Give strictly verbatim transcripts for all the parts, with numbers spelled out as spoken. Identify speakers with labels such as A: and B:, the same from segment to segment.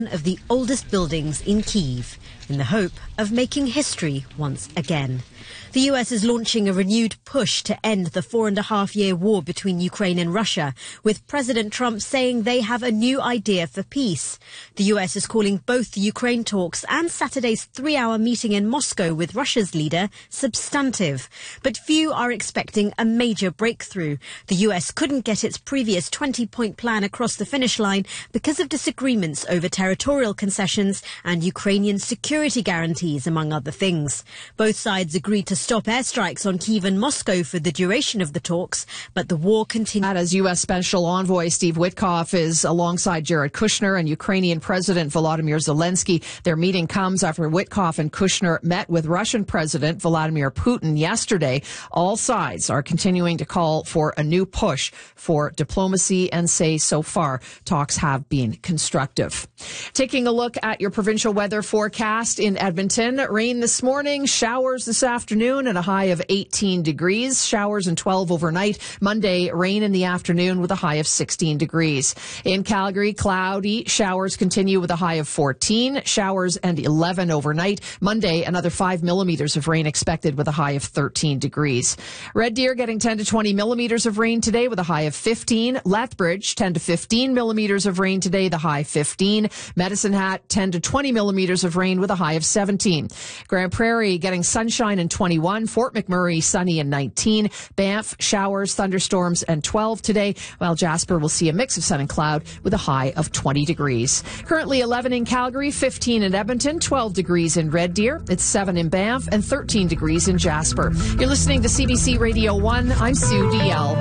A: of the oldest buildings in Kyiv in the hope of making history once again. The U S is launching a renewed push to end the four and a half year war between Ukraine and Russia, with President Trump saying they have a new idea for peace. The U S is calling both the Ukraine talks and Saturday's three hour meeting in Moscow with Russia's leader substantive. But few are expecting a major breakthrough. The U S couldn't get its previous twenty point plan across the finish line because of disagreements over territorial concessions and Ukrainian security guarantees, among other things. Both sides agreed to stop airstrikes on Kyiv and Moscow for the duration of the talks, but the war continues.
B: As U S Special Envoy Steve Witkoff is alongside Jared Kushner and Ukrainian President Volodymyr Zelensky. Their meeting comes after Witkoff and Kushner met with Russian President Vladimir Putin yesterday. All sides are continuing to call for a new push for diplomacy and say so far talks have been constructive. Taking a look at your provincial weather forecast in Edmonton. Rain this morning, showers this afternoon and a high of eighteen degrees. Showers and twelve overnight. Monday, rain in the afternoon with a high of sixteen degrees. In Calgary, cloudy. Showers continue with a high of fourteen. Showers and eleven overnight. Monday, another five millimeters of rain expected with a high of thirteen degrees. Red Deer getting ten to twenty millimeters of rain today with a high of fifteen. Lethbridge, ten to fifteen millimeters of rain today, the high fifteen. Medicine Hat, ten to twenty millimeters of rain with a high of seventeen. Grand Prairie getting sunshine and twenty-one. Fort McMurray, sunny and nineteen. Banff, showers, thunderstorms, and twelve today, while Jasper will see a mix of sun and cloud with a high of twenty degrees. Currently eleven in Calgary, fifteen in Edmonton, twelve degrees in Red Deer. It's seven in Banff and thirteen degrees in Jasper. You're listening to C B C Radio one. I'm Sue D L.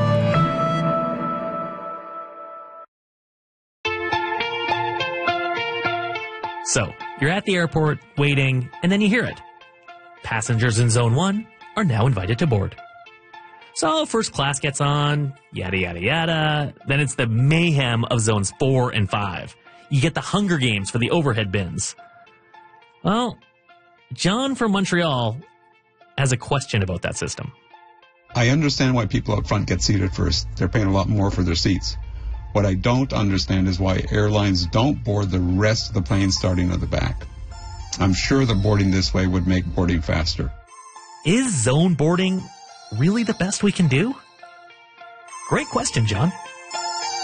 C: So, you're at the airport, waiting, and then you hear it. Passengers in Zone one are now invited to board. So, first class gets on, yada, yada, yada. Then it's the mayhem of Zones four and five. You get the Hunger Games for the overhead bins. Well, John from Montreal has a question about that system.
D: I understand why people up front get seated first. They're paying a lot more for their seats. What I don't understand is why airlines don't board the rest of the plane starting at the back. I'm sure the boarding this way would make boarding faster.
C: Is zone boarding really the best we can do? Great question, John.